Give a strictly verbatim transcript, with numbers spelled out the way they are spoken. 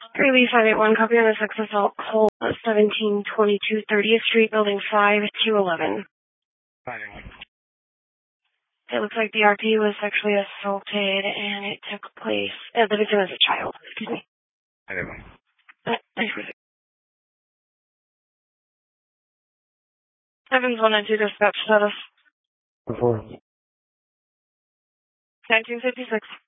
Release five eight one, copy on the sex assault, Cole, seventeen twenty-two thirtieth Street, Building five, two eleven. five eight one. It looks like the R P was sexually assaulted and it took place, uh, the victim is a child, excuse me. five eight one. Uh, Evans one nine two, dispatch status. Before. nineteen fifty-six.